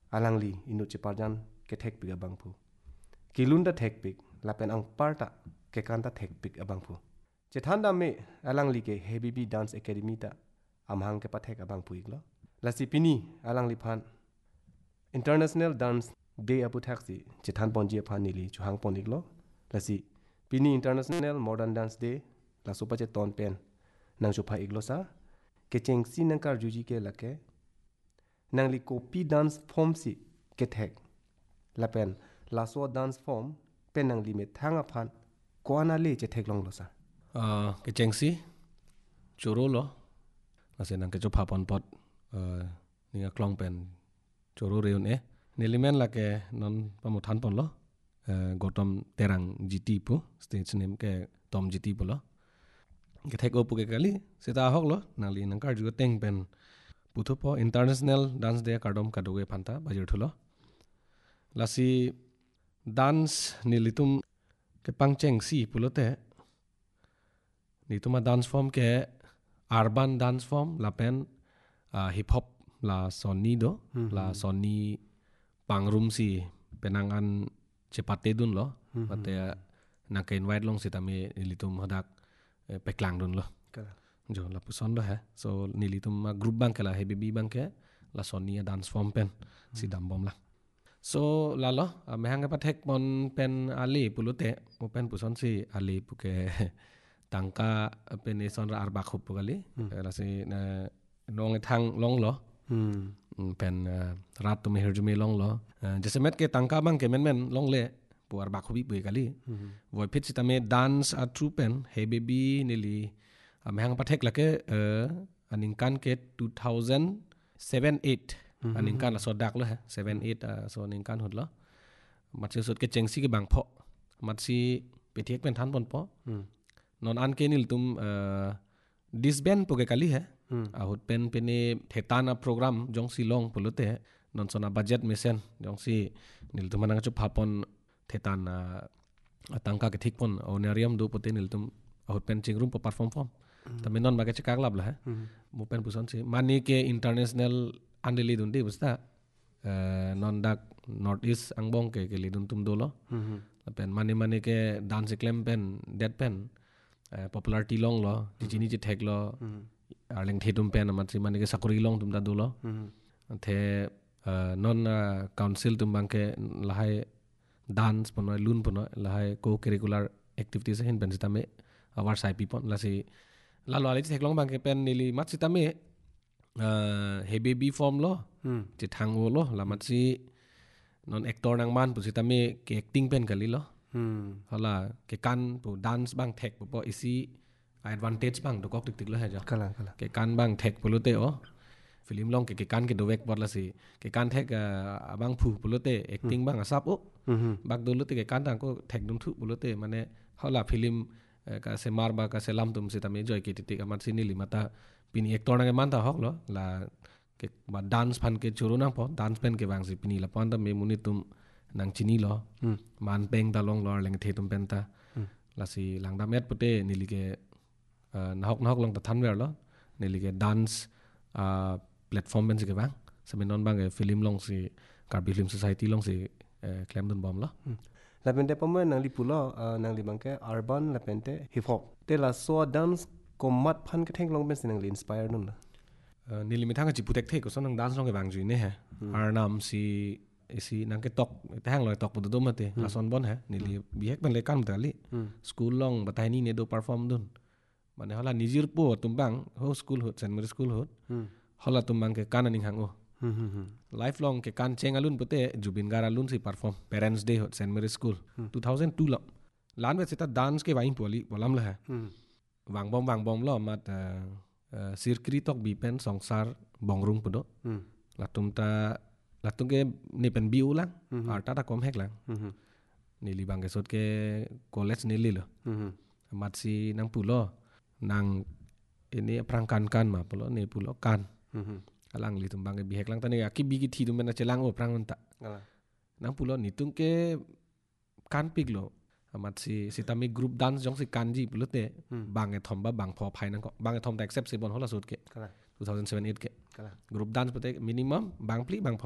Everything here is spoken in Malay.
alangli inu ciparjan ke thek pik abang pu kilunda thek pik lapen ang parta ke kanta thek pik abang pu chethanda me alangli ke hebibi dance academy ta amhang ke pathek abang pu iglo lasi pini alangli phan international dance day apu thaksi chethan ponji phan nili chuhang pon iglo lasi pini international modern dance day la sopa che ton pen nang chupa iglo sa ke chengsi nang kar juji ke lake nang li copy dance form si ke thek lapen la so dance form pen nang li me thanga phan kwana le che thek long lo sa Cái chênh xí chủ rô lo là sẽ năng cái chỗ pha pon pot những klong pen chủ rô riêng ấy element là cái non pa một than pon lo gotom terang GT pu stage name cái tom GT pu lo cái thek opu cái kali sẽ ta hok lo nang li nang kar ju teng pen puthu po international dance day kardom kadoge phanta bajir thulo la si dance nilitum cái pang cheng si pulote ni tuma dance form ke urban dance form la pen hip hop la sonido la soni pangrum si penangan cepate dun lo pate na ke invite long si tame nilitum hadak peklang dun lo jo la puson lo hai so nilitum group bang ke la hebi bang ke la soni dance form pen si dambom la so la lo mehang pa thek mon pen ali pulute mo pen puson si ali puke tangka pen son arba khup kali la si nong thang long lo pen rat to meher jume long lo jese met ke tangka bang ke men long le pu arba khubi pu kali voi phit si tame dance a true pen hey baby nili mehang pa thek la ke aning kan ke 2007-8 aning kan la so dak lo ha 7-8 so aning kan hot lo mat se sot ke chengsi ke bang pho mat si pe thek pen than pon po non an ke nil tum disband poke kali hai ahut pen pene thetana program jong si long pulute non sona budget mesen jong si nil tum manang chu phapon thetana atangka ke thik pon onarium do pote nil tum ahut pen chingrum po perform form tame non bage chakak lab la hai mo pen puson si mani ke international andeli dun de busta non dak north east angbong ke lidun tum do lo pen mani ke dance claim pen dead pen popularity long lo jini je thek lo arleng thetum pen amatri mani ke sakuri long tum da do lo the non council tum bang ke lahai dance pono lun pono lahai co curricular activities hin pen sitame awar sai pi pon la si la lo ali thek long bang ke pen nili mat sitame he baby form lo je thang o lo la mat si non actor nang man pu sitame ke acting pen kali lo hala ke kan pu dance bang thek pu po isi advantage bang do kok tik lo ha ja kala ke kan bang thek pulute o film long ke kan ke do wek bot la si ke kan thek abang phu pulute acting bang asap o bak do lute ke kan tang ko thek dum thu pulute mane hala film ka se mar ba ka se lam tum se tame joy ke titik amat sini limata pini actor nang man ta hok lo la ke ba dance phan ke churu na po dance pen ke bang si pini la pon ta me muni tum nang chini lo man peng ta long lo leng the tum pen ta la si lang da met pute nili ke nahok long ta than wer lo nili ke dance platform ben si ke bang sabe non bang film long si Karbi Film Society long si claim dun bom lo la pente pomo nang li pulo nang li bang ke urban la pente hip hop te la so dance ko mat phan ke thek long ben sin nang li inspire nun la nili mi thang chi putek the ko son nang dance long ke bang ju ne ha arnam si nang ke tok hang loi tok pu do mate la son bon ha nili bi hek ben le kan ta li school long batai ni ne do perform dun mane hala nijir po tumbang ho school ho St. Mary school ho hala tumbang ke kan aning hang o lifelong ke kan cheng alun pute Jubin Gar alun si perform parents day ho St. Mary school 2002 lo lan ve sita dance ke wain poli bolam la ha wang bom lo mat sirkri tok bi pen songsar bongrung pudo latung ke ni pen bi ulang arta ta kom hek lang nili bang ke sot ke college nili lo mat si nang pulo nang ini prangkan kan ma pulo ni pulo kan alang li tumbang ke bihek lang tani aki bigi thi tum na chelang o prang ta nang pulo ni tung ke kan pig lo amat si tami group dance jong si kanji pulo te bang e thom ba bang pho phai nang ko bang e thom ta accept si bon hola sut ke 2007-8 ke group dance pute minimum bang pli bang